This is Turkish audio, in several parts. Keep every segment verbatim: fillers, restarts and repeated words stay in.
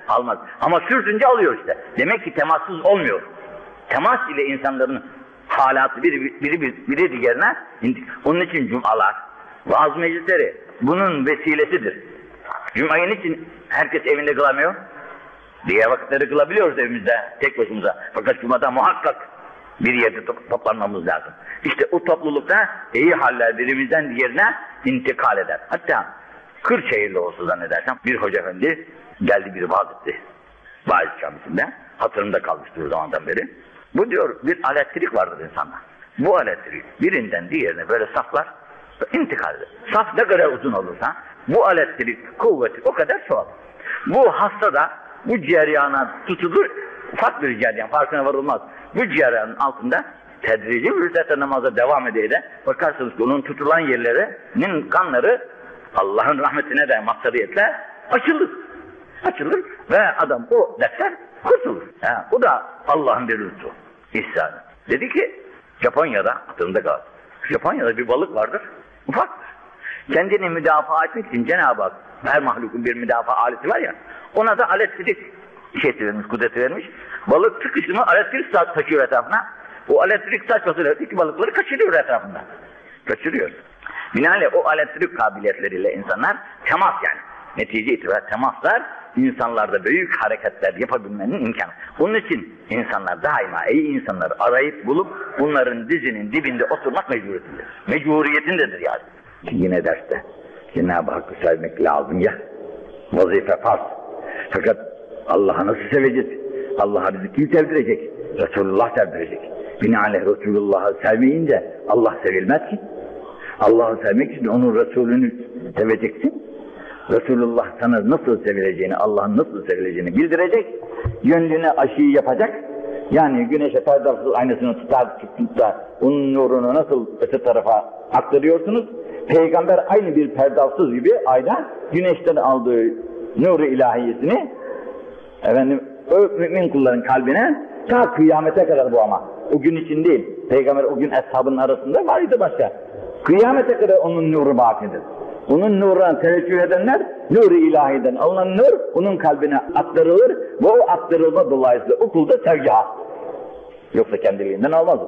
almaz. Ama sürtünce alıyor işte. Demek ki temassız olmuyor. Temas ile insanların halatı biri, biri, biri, biri diğerine indik. Onun için cumalar, vaaz meclisleri bunun vesilesidir. Cuma'yı için herkes evinde kılamıyor? Diğer vakitleri kılabiliyoruz evimizde, tek başımıza. Fakat Cuma'da muhakkak bir yerde to- toplanmamız lazım. İşte o toplulukta iyi haller birimizden diğerine intikal eder. Hatta Kırşehirli olsa zannedersem bir hoca efendi geldi, bir vaaz etti. Vaaz camisinde. Hatırımda kalmıştır o zamandan beri. Bu diyor, bir elektrik vardır insanda. Bu elektrik birinden diğerine böyle saflar, intikal eder. Saf ne kadar uzun olursa bu elektrik kuvveti o kadar çoğalır. Bu hastada bu cereyana tutulur, ufak bir cereyan, farkına varılmaz. Bu cereyanın altında tedrici bir şekilde namaza devam ede de bakarsınız ki onun tutulan yerlerinin kanları Allah'ın rahmetine de maksadiyetle açılır. Açılır ve adam o defter kurtulur. Ha, o da Allah'ın bir lütfu. İhsanı. Dedi ki Japonya'da, hatırımda kaldı. Japonya'da bir balık vardır, ufaktır. Kendini müdafaa etmek için Cenab-ı Hak, her mahlukun bir müdafaa aleti var ya, ona da elektrik şeysi vermiş, kudreti vermiş. Balık tıkışını elektrik saç taşıyor etrafına. O elektrik saçmasıyla öteki balıkları kaçırıyor etrafında. Kaçırıyor. Binaenaleyh o elektrik kabiliyetleriyle insanlar temas yani. Netice itibariyle temaslar insanlarda büyük hareketler yapabilmenin imkanı. Onun için insanlar daima iyi insanları arayıp bulup bunların dizinin dibinde oturmak mecburiyetindedir. Mecburiyetindedir yani. Yine derste Cenab-ı Hakk'ı sevmek lazım ya. Vazife farz. Fakat Allah'ı nasıl seveceğiz? Allah'a bizi kim sevdirecek? Resulullah sevdirecek. Binaenaleyh Resulullah'ı sevmeyince Allah sevilmez ki. Allah'ı sevmek için onun Resulünü seveceksin. Resulullah sana nasıl sevileceğini, Allah'ın nasıl sevileceğini bildirecek. Yönlüğüne aşıyı yapacak. Yani güneşe perdasız aynasını tutar tuttuğunda onun nurunu nasıl öte tarafa aktarıyorsunuz? Peygamber aynı bir perdasız gibi ayna güneşten aldığı nur-u ilahiyesini efendim o mümin kulların kalbine ta kıyamete kadar bu ama. O gün için değil. Peygamber o gün eshabının arasında vardı başka. Kıyamete kadar onun nuru bakidir. Onun nuruna teveccüh edenler, nur-u ilahiden alınan nur, onun kalbine aktarılır ve o aktarılma dolayısıyla o kulda sevgi hasıl. Yoksa kendiliğinden almaz.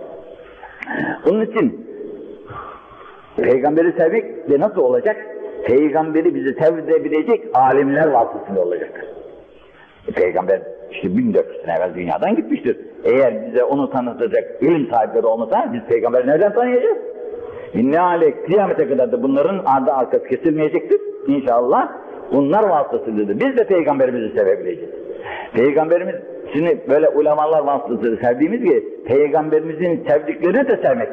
Onun için Peygamberi sevmek de nasıl olacak? Peygamberi bizi sevdirebilecek alimler vasıtasıyla olacaktır. Peygamber işte bin dört yüz sene evvel dünyadan gitmiştir. Eğer bize onu tanıtacak ilim sahipleri olmasa biz peygamberi nereden tanıyacağız? İnnealeyh kıyamete kadar da bunların ardı arkası kesilmeyecektir inşallah. Bunlar vasıtasıyla da biz de peygamberimizi sevebileceğiz. Peygamberimiz, şimdi böyle ulemalar vasıtasıyla sevdiğimiz gibi peygamberimizin sevdiklerini de sevmek.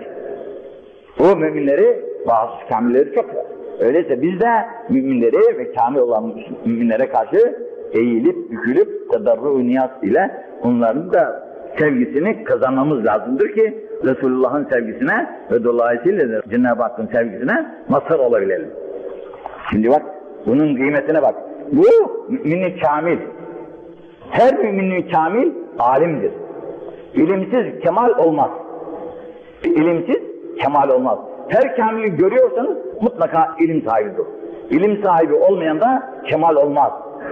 O müminleri, bazı kamilleri çok var. Öyleyse biz de müminleri ve kamil olan müminlere karşı eğilip, bükülüp, tadarru-u niyaz ile onların da sevgisini kazanmamız lazımdır ki Resulullah'ın sevgisine ve dolayısıyla da Cenab-ı Hakk'ın sevgisine mazhar olabilelim. Şimdi bak, bunun kıymetine bak. Bu mümin-i kamil. Her mümin-i kamil alimdir. İlimsiz kemal olmaz. İlimsiz kemal olmaz. Her kamili görüyorsanız mutlaka ilim sahibidir. İlim sahibi olmayan da kemal olmaz.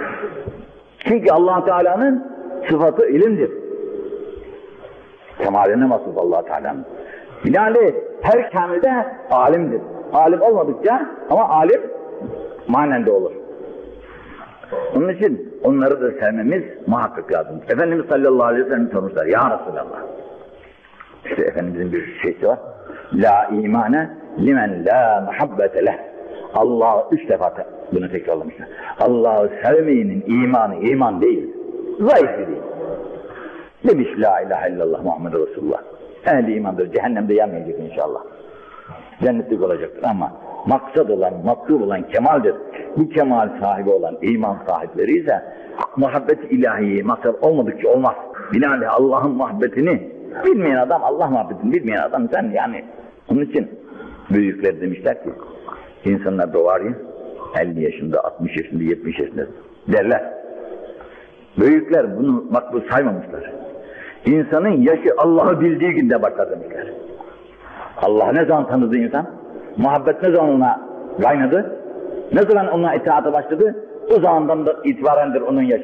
Çünkü Allah Teala'nın sıfatı ilimdir. Kemaline mahsus Allah Teala'nın. Binaenaleyh her kamilde alimdir. Alim olmadıkça ama alim manende olur. Onun için onları da sevmemiz muhakkak lazım. Efendimiz sallallahu aleyhi ve sellem sormuşlar. Ya Resulallah. İşte Efendimizin bir şeysi var. La imane limen la muhabbete leh. Allah üç defa bunu tekrarlamışlar. Allah'ı sevmeyenin imanı iman değil. Zayıf değil. Demiş la ilahe illallah Muhammed Resulullah. Ehli imandır. Cehennemde yanmayacak inşallah. Cennetlik olacaktır ama maksat olan, matlub olan kemaldir. Bu kemal sahibi olan iman sahipleri ise muhabbet-i ilahiyi maksat olmadıkça olmaz. Binaenaleyh Allah'ın muhabbetini bilmeyen adam, Allah muhabbetini bilmeyen adam sen yani. Onun için büyükler demişler ki insanlar doğar ya elli yaşında, altmış yaşında, yetmiş yaşında derler. Büyükler bunu makbul saymamışlar. İnsanın yaşı Allah'ı bildiği günde bakar demişler. Allah ne zaman tanıdı insan? Muhabbet ne zaman ona kaynadı? Ne zaman ona itaata başladı? O zamandan da itibarendir onun yaşı.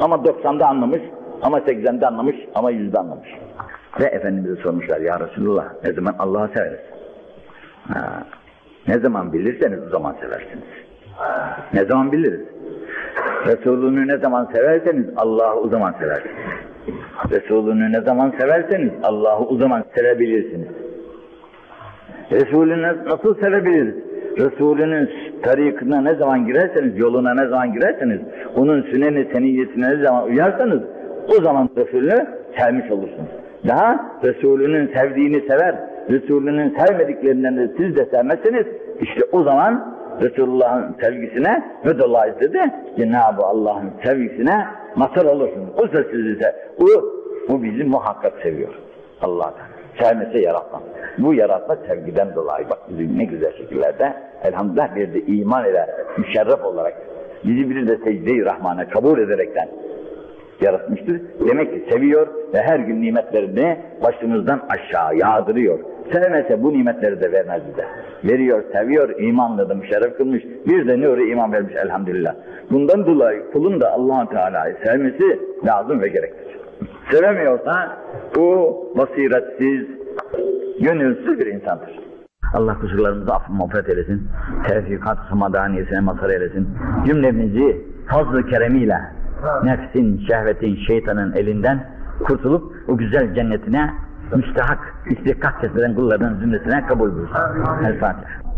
Ama doksanda anlamış, ama seksende anlamış, ama yüzde anlamış. Ve Efendimiz'e sormuşlar, ya Resulullah, ne zaman Allah'ı severiz? Ha, ne zaman bilirseniz o zaman seversiniz. Ne zaman biliriz? Resulünü ne zaman severseniz Allah'ı o zaman seversiniz. Resulünü ne zaman severseniz Allah'ı o zaman sevebilirsiniz. Resulünü nasıl sevebiliriz? Resulünün tarikına ne zaman girerseniz, yoluna ne zaman girerseniz, onun sünnet-i seniyyesine ne zaman uyarsanız, o zaman Resulünü sevmiş olursunuz. Daha Resulünün sevdiğini sever, Resulünün sevmediklerinden de siz de sevmezseniz, işte o zaman Resulullah'ın sevgisine ve dolayısıyla da Cenab-ı Allah'ın sevgisine mazhar olursunuz. O da sizi sev. O, o bizi muhakkak seviyor. Allah'tan. Sevmese yaratmaz. Bu yaratma sevgiden dolayı bak bizi ne güzel şekillerde elhamdülillah bir de iman ile müşerref olarak bizi bir de secde-i rahmana kabul ederekten yaratmıştır. Demek ki seviyor ve her gün nimetlerini başımızdan aşağı yağdırıyor. Sevmese bu nimetleri de vermez bize. Veriyor, seviyor, imanla da müşerref kılmış. Bir de nuru iman vermiş elhamdülillah. Bundan dolayı kulun da Allah-u Teala'yı sevmesi lazım ve gerektir. Sevemiyorsa o basiretsiz, gönülsüz bir insandır. Allah kusurlarımızı affı mağfiret eylesin. Tevfikat-ı samadaniyesine mazhar eylesin. Cümlemizi fazl-ı keremiyle nefsin, şehvetin, şeytanın elinden kurtulup o güzel cennetine müstahak, istihkak kesilen kullarının zümresine kabul buyursun. El Fatiha.